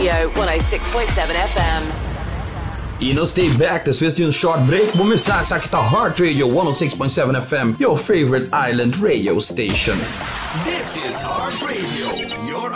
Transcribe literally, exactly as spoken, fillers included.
one oh six point seven F M. E não stay back, después de um short break, vamos começar essa aqui tá Heart Radio one oh six point seven F M, your favorite island radio station. This is Heart Radio, your